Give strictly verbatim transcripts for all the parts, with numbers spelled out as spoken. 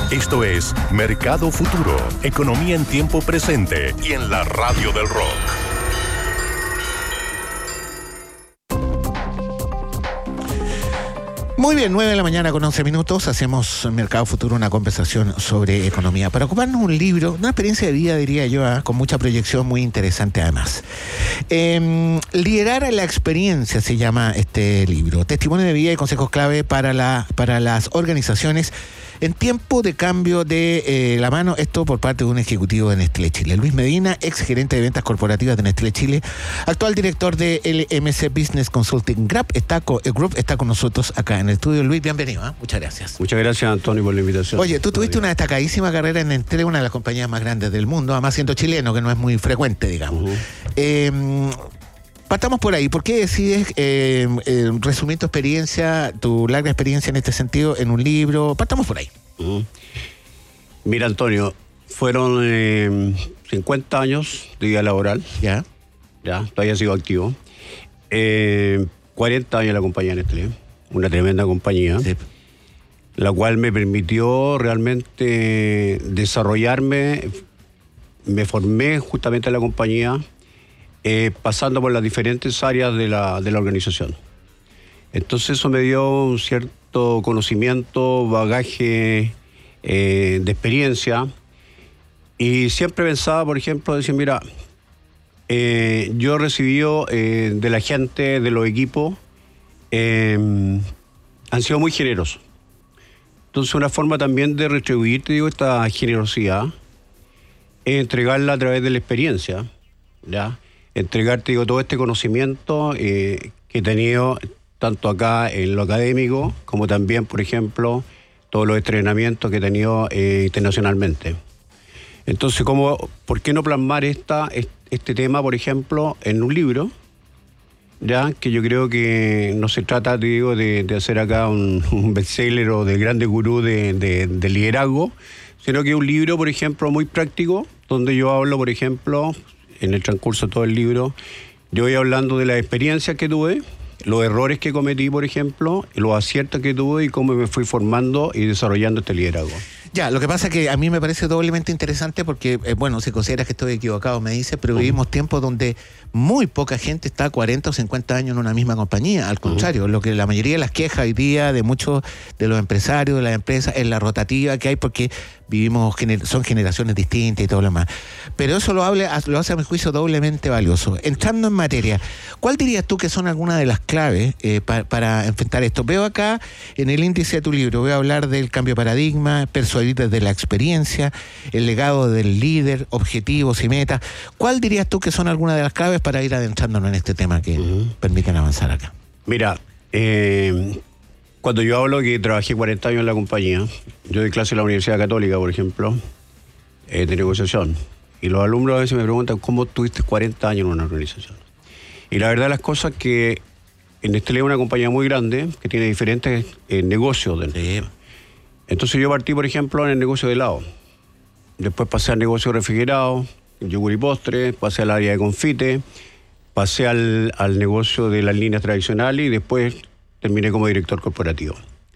Esto es Mercado Futuro, economía en tiempo presente y en la radio del rock. Muy bien, nueve de la mañana con once minutos, hacemos Mercado Futuro, una conversación sobre economía. Para ocuparnos un libro, una experiencia de vida, diría yo, ¿eh? con mucha proyección, muy interesante además. Eh, Liderar a la experiencia se llama este libro. Testimonio de vida y consejos clave para, la, para las organizaciones en tiempo de cambio de eh, la mano, esto por parte de un ejecutivo de Nestlé Chile. Luis Medina, ex gerente de ventas corporativas de Nestlé Chile, actual director de L M C Business Consulting Group, está con, el Group está con nosotros acá en el estudio. Luis, bienvenido, ¿eh? Muchas gracias. Muchas gracias, Antonio, por la invitación. Oye, tú tuviste una destacadísima carrera en Nestlé, una de las compañías más grandes del mundo, además siendo chileno, que no es muy frecuente, digamos. Uh-huh. Eh, Partamos por ahí. ¿Por qué decides eh, eh, resumir tu experiencia, tu larga experiencia en este sentido, en un libro? Partamos por ahí. Uh-huh. Mira, Antonio, fueron eh, cincuenta años de vida laboral. Ya. Ya, todavía sigo activo. Eh, cuarenta años en la compañía Nestlé, una tremenda compañía, sí, la cual me permitió realmente desarrollarme. Me formé justamente en la compañía, Eh, pasando por las diferentes áreas de la, de la organización. Entonces eso me dio un cierto conocimiento, bagaje eh, de experiencia, y siempre pensaba, por ejemplo, decir, mira, eh, yo he recibido eh, de la gente, de los equipos, eh, han sido muy generosos. Entonces una forma también de retribuir, te digo, esta generosidad es entregarla a través de la experiencia, ¿ya? Entregarte, digo, todo este conocimiento eh, que he tenido tanto acá en lo académico como también, por ejemplo, todos los entrenamientos que he tenido eh, internacionalmente. Entonces, ¿cómo, ¿por qué no plasmar esta, este tema, por ejemplo, en un libro? Ya que yo creo que no se trata, te digo, de, de hacer acá un, un bestseller o de grande gurú de, de, de liderazgo, sino que es un libro, por ejemplo, muy práctico, donde yo hablo, por ejemplo, en el transcurso de todo el libro, yo voy hablando de las experiencias que tuve, los errores que cometí, por ejemplo, los aciertos que tuve y cómo me fui formando y desarrollando este liderazgo. Ya, lo que pasa es que a mí me parece doblemente interesante porque, eh, bueno, si consideras que estoy equivocado, me dice, pero uh-huh. vivimos tiempos donde muy poca gente está cuarenta o cincuenta años en una misma compañía. Al contrario, uh-huh. lo que la mayoría de las quejas hoy día de muchos de los empresarios, de las empresas, es la rotativa que hay porque vivimos, gener- son generaciones distintas y todo lo demás. Pero eso lo, hable, lo hace a mi juicio doblemente valioso. Entrando en materia, ¿cuál dirías tú que son algunas de las claves eh, pa- para enfrentar esto? Veo acá en el índice de tu libro, voy a hablar del cambio de paradigma, persuadir desde la experiencia, el legado del líder, objetivos y metas. ¿Cuál dirías tú que son algunas de las claves para ir adentrándonos en este tema que uh-huh. permiten avanzar acá? Mira, eh, cuando yo hablo que trabajé cuarenta años en la compañía, yo doy clase en la Universidad Católica, por ejemplo, eh, de negociación, y los alumnos a veces me preguntan cómo tuviste cuarenta años en una organización. Y la verdad de las cosas que en Nestlé es una compañía muy grande que tiene diferentes eh, negocios dentro. Sí. Entonces yo partí, por ejemplo, en el negocio de helado. Después pasé al negocio refrigerado, yogur y postre, pasé al área de confite, pasé al, al negocio de las líneas tradicionales y después terminé como director corporativo.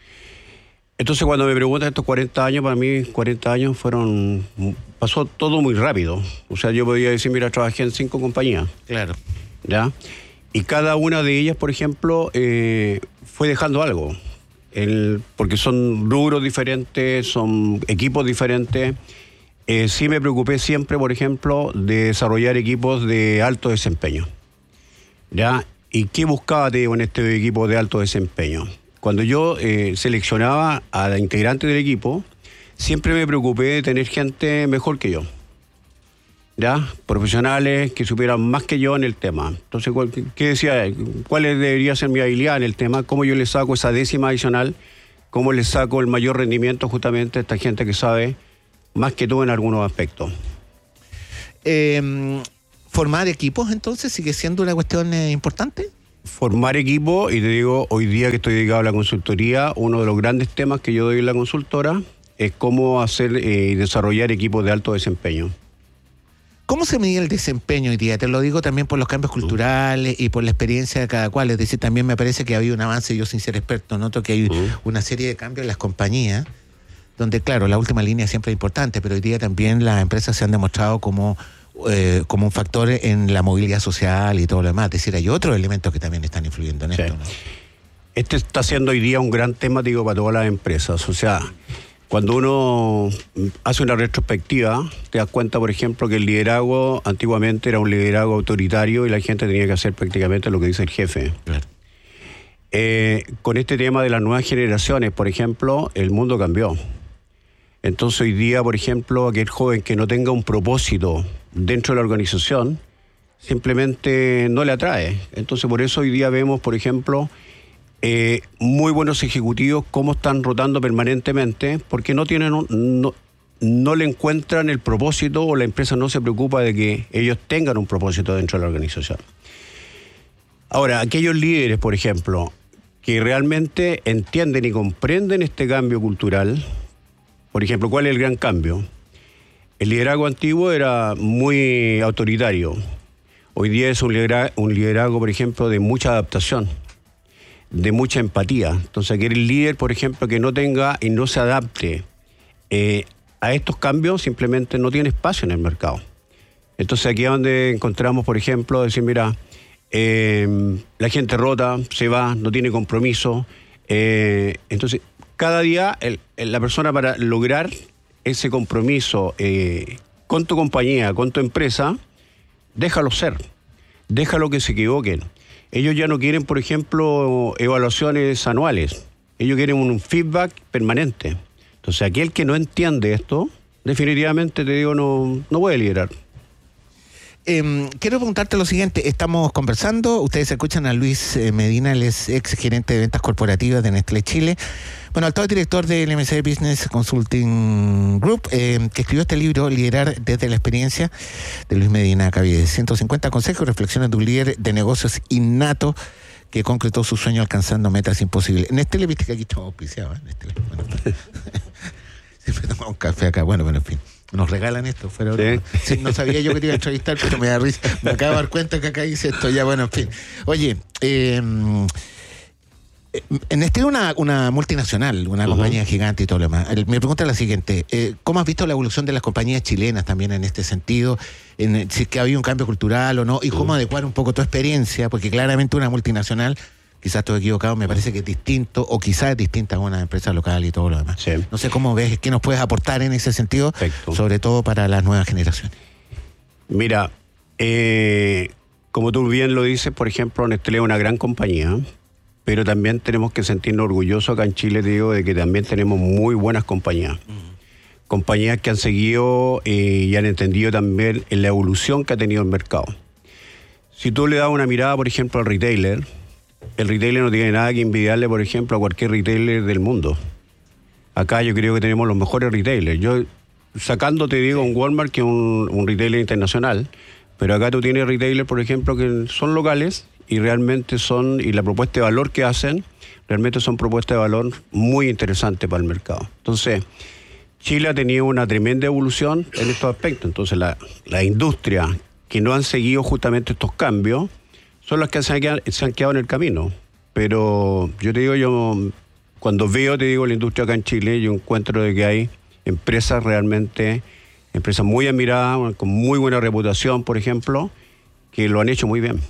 Entonces cuando me preguntan estos cuarenta años, para mí cuarenta años fueron... pasó todo muy rápido. O sea, yo podía decir, mira, trabajé en cinco compañías. Claro. ¿Ya? Y cada una de ellas, por ejemplo, eh, fue dejando algo. El, porque son rubros diferentes, son equipos diferentes. Eh, sí me preocupé siempre, por ejemplo, de desarrollar equipos de alto desempeño. ¿Ya? ¿Y qué buscaba, te digo, en este equipo de alto desempeño? Cuando yo eh, seleccionaba a la integrante del equipo, siempre me preocupé de tener gente mejor que yo. ¿Ya? Profesionales que supieran más que yo en el tema. Entonces, ¿qué decía? ¿Cuál debería ser mi habilidad en el tema? ¿Cómo yo le saco esa décima adicional? ¿Cómo le saco el mayor rendimiento justamente a esta gente que sabe más que tú en algunos aspectos? Eh, ¿Formar equipos entonces sigue siendo una cuestión eh, importante? Formar equipos, y te digo, hoy día que estoy dedicado a la consultoría, uno de los grandes temas que yo doy en la consultora es cómo hacer y eh, desarrollar equipos de alto desempeño. ¿Cómo se mide el desempeño hoy día? Te lo digo también por los cambios culturales y por la experiencia de cada cual. Es decir, también me parece que ha habido un avance, yo sin ser experto, noto que hay uh-huh. una serie de cambios en las compañías donde, claro, la última línea siempre es importante, pero hoy día también las empresas se han demostrado como, eh, como un factor en la movilidad social y todo lo demás. Es decir, hay otros elementos que también están influyendo en sí. esto, ¿no? Este está siendo hoy día un gran tema, digo, para todas las empresas. O sea, cuando uno hace una retrospectiva, te das cuenta, por ejemplo, que el liderazgo antiguamente era un liderazgo autoritario y la gente tenía que hacer prácticamente lo que dice el jefe. Claro. Eh, con este tema de las nuevas generaciones, por ejemplo, el mundo cambió. Entonces hoy día, por ejemplo, aquel joven que no tenga un propósito dentro de la organización, simplemente no le atrae. Entonces por eso hoy día vemos, por ejemplo, eh, muy buenos ejecutivos cómo están rotando permanentemente, porque no tienen un, no, no le encuentran el propósito, o la empresa no se preocupa de que ellos tengan un propósito dentro de la organización. Ahora, aquellos líderes, por ejemplo, que realmente entienden y comprenden este cambio cultural, por ejemplo, ¿cuál es el gran cambio? El liderazgo antiguo era muy autoritario. Hoy día es un liderazgo, un liderazgo, por ejemplo, de mucha adaptación, de mucha empatía. Entonces, aquel líder, por ejemplo, que no tenga y no se adapte eh, a estos cambios, simplemente no tiene espacio en el mercado. Entonces, aquí es donde encontramos, por ejemplo, decir, mira, eh, la gente rota, se va, no tiene compromiso. Eh, entonces, cada día el, el, la persona, para lograr ese compromiso eh, con tu compañía, con tu empresa, déjalo ser, déjalo que se equivoquen. Ellos ya no quieren, por ejemplo, evaluaciones anuales. Ellos quieren un feedback permanente. Entonces, aquel que no entiende esto, definitivamente, te digo, no, no puede liderar. Eh, quiero preguntarte lo siguiente. Estamos conversando, ustedes escuchan a Luis Medina, él es ex gerente de ventas corporativas de Nestlé Chile. Bueno, actual director del M C Business Consulting Group, eh, que escribió este libro, Liderar desde la experiencia, de Luis Medina Caviedes. ciento cincuenta consejos y reflexiones de un líder de negocios innato que concretó su sueño alcanzando metas imposibles. Nestlé, viste que aquí estamos auspiciados, ¿eh? Nestlé. Bueno, siempre tomamos un café acá, bueno, bueno, en fin. Nos regalan esto, fuera ¿Sí? Sí, no sabía yo que te iba a entrevistar, pero me da risa. Me acabo de dar cuenta que acá dice esto, ya, bueno, en fin. Oye, eh, en este es una, una multinacional, una uh-huh. compañía gigante y todo lo demás. El, mi pregunta es la siguiente: eh, ¿cómo has visto la evolución de las compañías chilenas también en este sentido? En, si es que ha habido un cambio cultural o no, y cómo uh-huh. adecuar un poco tu experiencia, porque claramente una multinacional, quizás estoy equivocado, me parece que es distinto, o quizás es distinta a una empresa local y todo lo demás. Sí. No sé cómo ves, qué nos puedes aportar en ese sentido, perfecto, sobre todo para las nuevas generaciones. Mira, eh, como tú bien lo dices, por ejemplo, Nestlé es una gran compañía, pero también tenemos que sentirnos orgullosos acá en Chile, te digo, de que también tenemos muy buenas compañías. Uh-huh. Compañías que han seguido eh, y han entendido también en la evolución que ha tenido el mercado. Si tú le das una mirada, por ejemplo, al retailer, el retailer no tiene nada que envidiarle, por ejemplo, a cualquier retailer del mundo. Acá yo creo que tenemos los mejores retailers. Yo, sacando, te digo, un Walmart, que es un, un retailer internacional, pero acá tú tienes retailers, por ejemplo, que son locales y realmente son, y la propuesta de valor que hacen, realmente son propuestas de valor muy interesantes para el mercado. Entonces, Chile ha tenido una tremenda evolución en estos aspectos. Entonces, la, la industria que no han seguido justamente estos cambios son las que se han, quedado, se han quedado en el camino. Pero yo te digo, yo cuando veo, te digo, la industria acá en Chile, yo encuentro de que hay empresas realmente, empresas muy admiradas, con muy buena reputación, por ejemplo, que lo han hecho muy bien.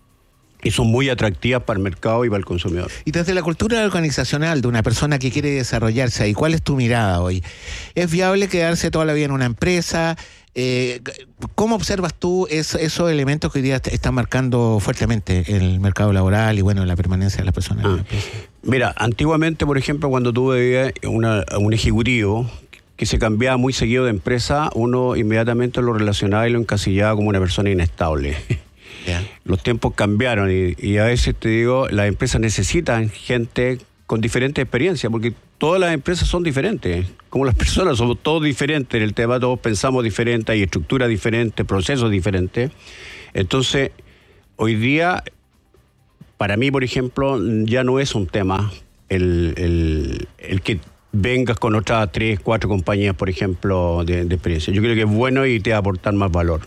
Y son muy atractivas para el mercado y para el consumidor. Y desde la cultura organizacional de una persona que quiere desarrollarse ahí, ¿cuál es tu mirada hoy? ¿Es viable quedarse toda la vida en una empresa? Eh, ¿Cómo observas tú es, esos elementos que hoy día están marcando fuertemente el mercado laboral y, bueno, la permanencia de las personas? Ah, mira, antiguamente, por ejemplo, cuando tú veías una, un ejecutivo que se cambiaba muy seguido de empresa, uno inmediatamente lo relacionaba y lo encasillaba como una persona inestable. Yeah. Los tiempos cambiaron y, y a veces, te digo, las empresas necesitan gente con diferentes experiencias, porque todas las empresas son diferentes. Como las personas somos todos diferentes en el tema, todos pensamos diferente, hay estructuras diferentes, procesos diferentes. Entonces, hoy día, para mí, por ejemplo, ya no es un tema el, el, el que vengas con otras tres, cuatro compañías, por ejemplo, de, de experiencia. Yo creo que es bueno y te va a aportar más valor.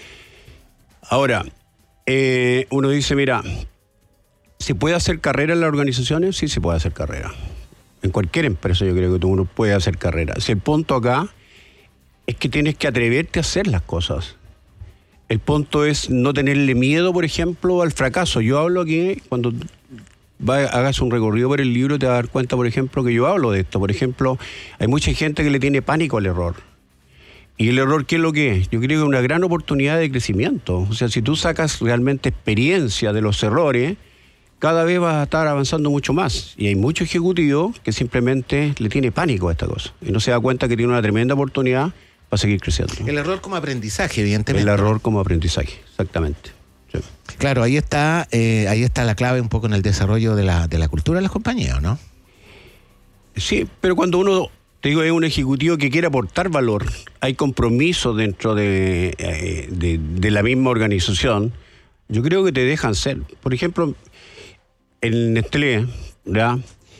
Ahora, eh, uno dice, mira, ¿se puede hacer carrera en las organizaciones? Sí, se puede hacer carrera. En cualquier empresa yo creo que uno puede hacer carrera. Si el punto acá es que tienes que atreverte a hacer las cosas. El punto es no tenerle miedo, por ejemplo, al fracaso. Yo hablo aquí, cuando va, hagas un recorrido por el libro, te vas a dar cuenta, por ejemplo, que yo hablo de esto. Por ejemplo, hay mucha gente que le tiene pánico al error. ¿Y el error qué es lo que es? Yo creo que es una gran oportunidad de crecimiento. O sea, si tú sacas realmente experiencia de los errores, cada vez vas a estar avanzando mucho más. Y hay muchos ejecutivos que simplemente le tiene pánico a esta cosa. Y no se da cuenta que tiene una tremenda oportunidad para seguir creciendo. El error como aprendizaje, evidentemente. El error como aprendizaje, exactamente. Sí. Claro, ahí está, eh, ahí está la clave un poco en el desarrollo de la, de la cultura de las compañías, ¿no? Sí, pero cuando uno, te digo, es un ejecutivo que quiere aportar valor, hay compromiso dentro de, eh, de, de la misma organización, yo creo que te dejan ser. Por ejemplo, en Nestlé, ¿ya?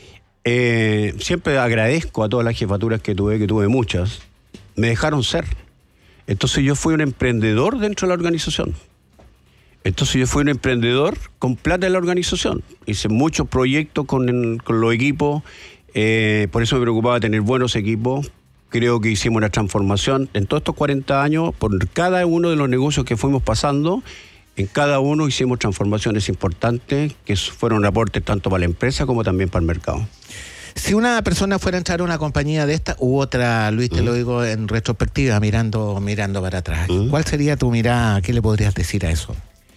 Eh, siempre agradezco a todas las jefaturas que tuve, que tuve muchas, me dejaron ser. Entonces yo fui un emprendedor dentro de la organización. Entonces yo fui un emprendedor con plata en la organización. Hice muchos proyectos con, con los equipos, eh, por eso me preocupaba tener buenos equipos. Creo que hicimos una transformación en todos estos cuarenta años, por cada uno de los negocios que fuimos pasando. En cada uno hicimos transformaciones importantes que fueron aportes tanto para la empresa como también para el mercado. Si una persona fuera a entrar a una compañía de esta u otra, Luis, te mm. lo digo en retrospectiva, mirando mirando para atrás, mm. ¿cuál sería tu mirada? ¿Qué le podrías decir a eso?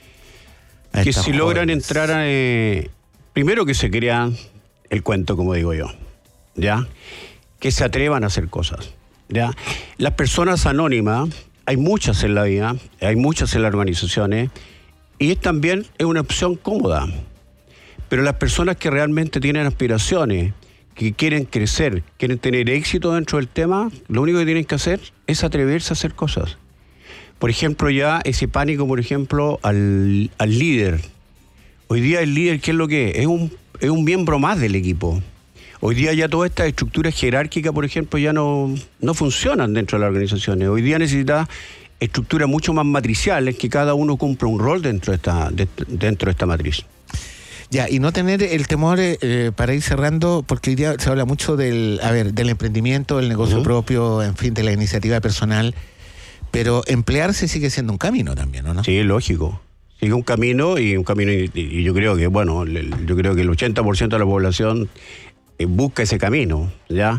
A que si jóvenes. logran entrar, a, eh, primero que se crean el cuento, como digo yo, ¿ya? Que se atrevan a hacer cosas, ¿ya? Las personas anónimas, hay muchas en la vida, hay muchas en las organizaciones, y es también es una opción cómoda. Pero las personas que realmente tienen aspiraciones, que quieren crecer, quieren tener éxito dentro del tema, lo único que tienen que hacer es atreverse a hacer cosas. Por ejemplo, ya ese pánico, por ejemplo, al, al líder. Hoy día el líder, ¿qué es lo que es? Es un, es un miembro más del equipo. Hoy día ya todas estas estructuras jerárquicas, por ejemplo, ya no, no funcionan dentro de las organizaciones. Hoy día necesita estructuras mucho más matriciales, que cada uno cumpla un rol dentro de esta, de, dentro de esta matriz. Ya, y no tener el temor, eh, para ir cerrando, porque hoy día se habla mucho del, a ver, del emprendimiento, del negocio uh-huh. propio, en fin, de la iniciativa personal, pero emplearse sigue siendo un camino también, ¿no? Sí, lógico. Sigue un camino y un camino, y, y yo creo que, bueno, yo creo que el ochenta por ciento de la población busca ese camino, ¿ya?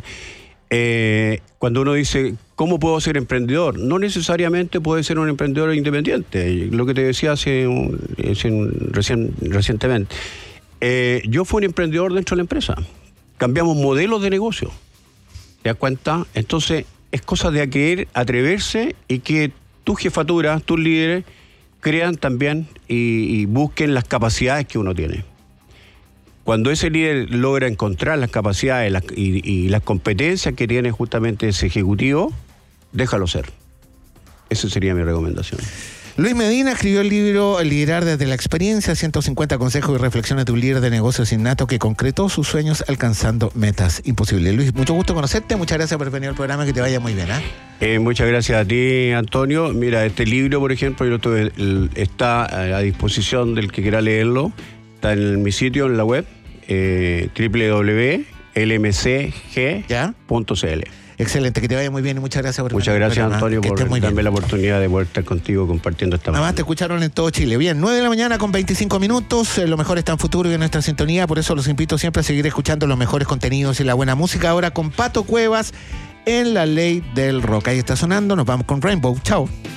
Eh, cuando uno dice, ¿cómo puedo ser emprendedor? No necesariamente puede ser un emprendedor independiente. Lo que te decía hace, un, hace un, recién, recientemente. Eh, yo fui un emprendedor dentro de la empresa. Cambiamos modelos de negocio. ¿Te das cuenta? Entonces, es cosa de querer atreverse y que tus jefaturas, tus líderes, crean también y, y busquen las capacidades que uno tiene. Cuando ese líder logra encontrar las capacidades las, y, y las competencias que tiene justamente ese ejecutivo, déjalo ser. Esa sería mi recomendación. Luis Medina escribió el libro Liderar desde la experiencia, ciento cincuenta consejos y reflexiones de un líder de negocios innato que concretó sus sueños alcanzando metas imposibles. Luis, mucho gusto conocerte, muchas gracias por venir al programa, que te vaya muy bien. ¿eh? Eh, muchas gracias a ti, Antonio. Mira, este libro, por ejemplo, yo lo tuve, está a disposición del que quiera leerlo. Está en mi sitio, en la web, eh, doble u doble u doble u punto l m c g punto c l. Excelente, que te vaya muy bien y muchas gracias por Muchas gracias, programa, Antonio, por darme bien. la oportunidad de poder estar contigo compartiendo esta mañana. Además, te escucharon en todo Chile. Bien, nueve de la mañana con veinticinco minutos. Lo mejor está en Futuro y en nuestra sintonía. Por eso los invito siempre a seguir escuchando los mejores contenidos y la buena música. Ahora con Pato Cuevas en La Ley del Rock. Ahí está sonando. Nos vamos con Rainbow. Chao.